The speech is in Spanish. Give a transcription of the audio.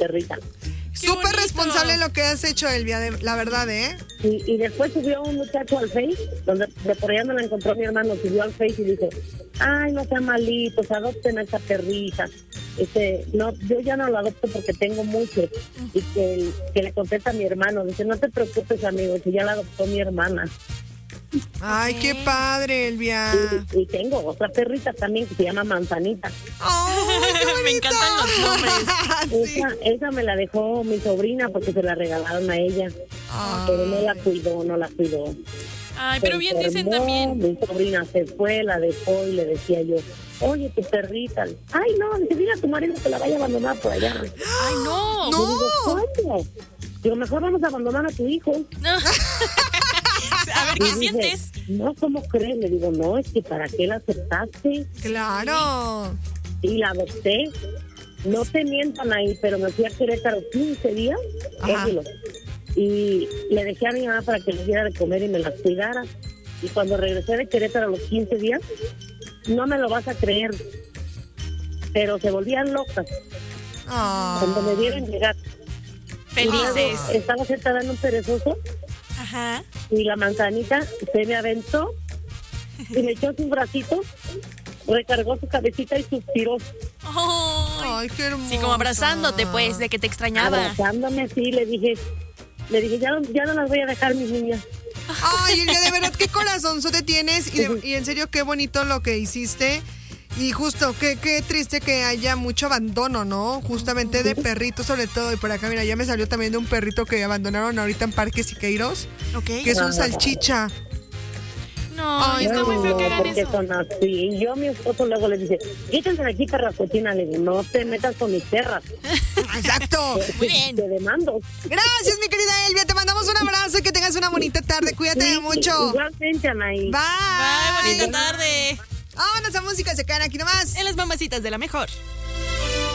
perrita. Súper responsable lo que has hecho, Elvia, la verdad, ¿eh? Y después subió un muchacho al Face, donde de por allá me la encontró mi hermano, subió al Face y dice, ay, no sean malitos, adopten a esa perrita. No, yo ya no lo adopto porque tengo muchos. Y que le contesta a mi hermano, dice, no te preocupes, amigo, que ya la adoptó mi hermana. Ay, qué padre, Elvia. Y tengo otra perrita también que se llama Manzanita. ¡Ay, qué Me encantan los nombres. Sí. Esa me la dejó mi sobrina porque se la regalaron a ella. Pero no la cuidó. Ay, pero bien dicen también. Mi sobrina se fue, la dejó y le decía yo, oye, tu perrita. Ay, no, dice, dile a tu marido que la vaya a abandonar por allá. Ay, no. Yo digo, ¿cómo? Digo, mejor vamos a abandonar a tu hijo. A ver, ¿qué sientes? No, ¿cómo crees? Le digo, no, es que ¿para qué la aceptaste? Claro. Y la adopté. No te mientan ahí, pero me fui a Querétaro 15 días. Óyelo. Y le dejé a mi mamá para que le diera de comer y me las cuidara. Y cuando regresé de Querétaro a los 15 días, no me lo vas a creer, pero se volvían locas. Cuando me vieron llegar. Felices. Estaba sentada en un perezoso. Ajá. Y la Manzanita se me aventó y me echó sus bracitos, recargó su cabecita y suspiró. Ay, qué hermoso. Sí, como abrazándote, pues, de que te extrañaba. Abrazándome, sí, le dije, ya no las voy a dejar, mis niñas. Ay, Elvia, de verdad, qué corazonzote tienes y en serio, qué bonito lo que hiciste. Y justo, qué triste que haya mucho abandono, ¿no? Justamente de perritos sobre todo. Y por acá, mira, ya me salió también de un perrito que abandonaron ahorita en Parque Siqueiros. Ok. Que es un salchicha. No, Ay, está muy feo que hagan porque eso. son así. Y yo a mi esposo luego le dice, quítense de aquí, perra cochina. Le digo, no te metas con mis perras. Exacto. Muy bien. Te demando. Gracias, mi querida Elvia. Te mandamos un abrazo y que tengas una bonita tarde. Cuídate mucho. Igualmente, Anaí. Bye. Bye, bonita tarde. Vámonos a música, se quedan aquí nomás. En las mamacitas de la mejor.